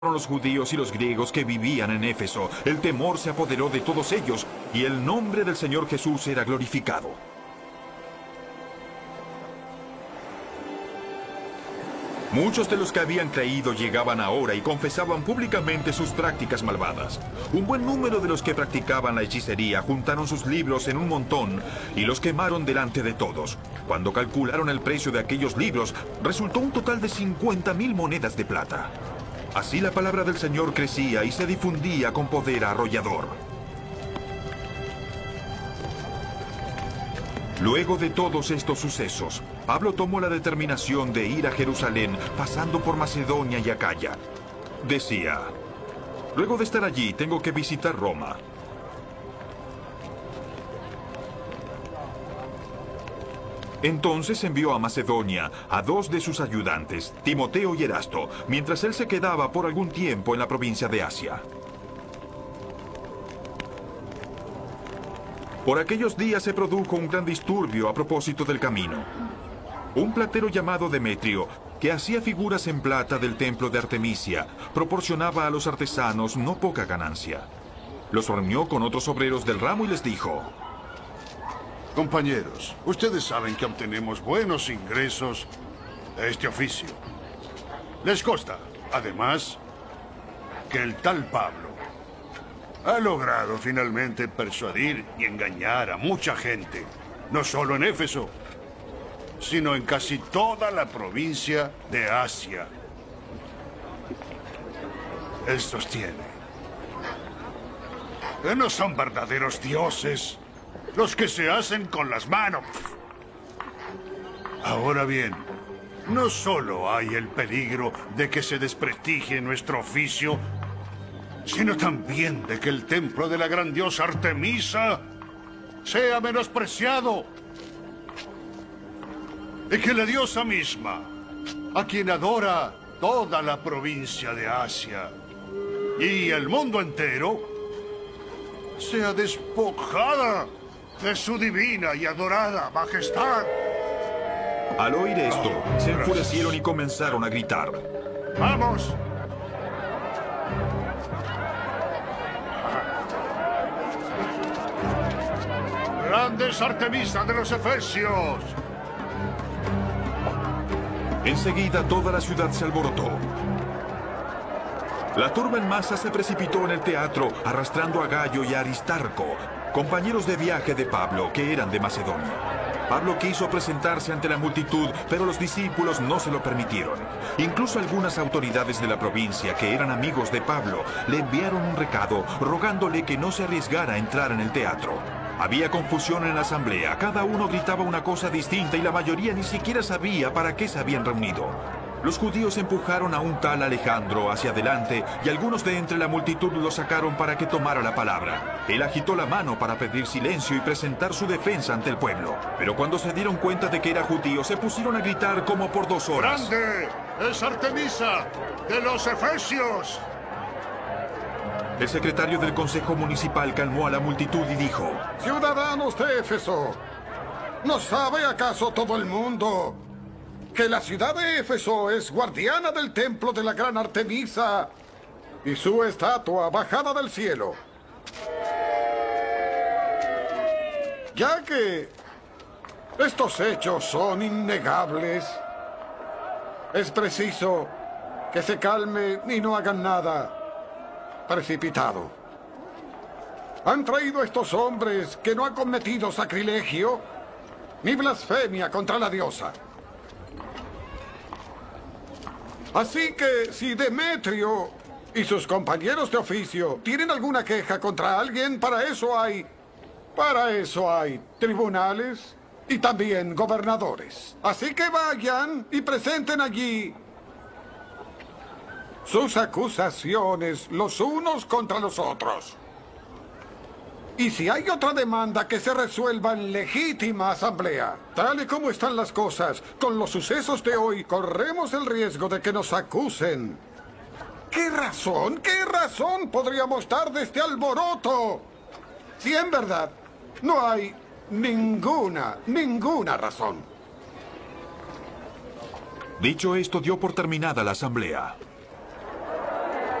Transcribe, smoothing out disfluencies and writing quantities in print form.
Los judíos y los griegos que vivían en Éfeso, el temor se apoderó de todos ellos, y el nombre del Señor Jesús era glorificado. Muchos de los que habían creído llegaban ahora y confesaban públicamente sus prácticas malvadas. Un buen número de los que practicaban la hechicería juntaron sus libros en un montón y los quemaron delante de todos. Cuando calcularon el precio de aquellos libros, resultó un total de 50,000 monedas de plata. Así la palabra del Señor crecía y se difundía con poder arrollador. Luego de todos estos sucesos, Pablo tomó la determinación de ir a Jerusalén, pasando por Macedonia y Acaya. Decía: luego de estar allí, tengo que visitar Roma. Entonces envió a Macedonia a 2 de sus ayudantes, Timoteo y Erasto, mientras él se quedaba por algún tiempo en la provincia de Asia. Por aquellos días se produjo un gran disturbio a propósito del camino. Un platero llamado Demetrio, que hacía figuras en plata del templo de Artemisia, proporcionaba a los artesanos no poca ganancia. Los reunió con otros obreros del ramo y les dijo: compañeros, ustedes saben que obtenemos buenos ingresos de este oficio. Les consta, además, que el tal Pablo ha logrado finalmente persuadir y engañar a mucha gente, no solo en Éfeso, sino en casi toda la provincia de Asia. Él sostiene que no son verdaderos dioses los que se hacen con las manos. Ahora bien, no solo hay el peligro de que se desprestigie nuestro oficio, sino también de que el templo de la gran diosa Artemisa sea menospreciado. Y que la diosa misma, a quien adora toda la provincia de Asia y el mundo entero, sea despojada de su divina y adorada majestad. Al oír esto, se enfurecieron y comenzaron a gritar: ¡vamos! ¡Grandes Artemisa de los Efesios! Enseguida toda la ciudad se alborotó. La turba en masa se precipitó en el teatro, arrastrando a Gayo y a Aristarco, compañeros de viaje de Pablo, que eran de Macedonia. Pablo quiso presentarse ante la multitud, pero los discípulos no se lo permitieron. Incluso algunas autoridades de la provincia, que eran amigos de Pablo, le enviaron un recado rogándole que no se arriesgara a entrar en el teatro. Había confusión en la asamblea, cada uno gritaba una cosa distinta y la mayoría ni siquiera sabía para qué se habían reunido. Los judíos empujaron a un tal Alejandro hacia adelante y algunos de entre la multitud lo sacaron para que tomara la palabra. Él agitó la mano para pedir silencio y presentar su defensa ante el pueblo. Pero cuando se dieron cuenta de que era judío, se pusieron a gritar como por 2 horas. ¡Grande es Artemisa de los Efesios! El secretario del Consejo Municipal calmó a la multitud y dijo: ciudadanos de Éfeso, ¿no sabe acaso todo el mundo que la ciudad de Éfeso es guardiana del templo de la gran Artemisa y su estatua bajada del cielo? Ya que estos hechos son innegables, es preciso que se calme y no hagan nada precipitado. Han traído a estos hombres que no han cometido sacrilegio ni blasfemia contra la diosa. Así que si Demetrio y sus compañeros de oficio tienen alguna queja contra alguien, para eso hay tribunales y también gobernadores. Así que vayan y presenten allí sus acusaciones los unos contra los otros. Y si hay otra demanda, que se resuelva en legítima asamblea. Tal y como están las cosas, con los sucesos de hoy, corremos el riesgo de que nos acusen. ¿Qué razón podríamos dar de este alboroto? Si en verdad no hay ninguna razón. Dicho esto, dio por terminada la asamblea.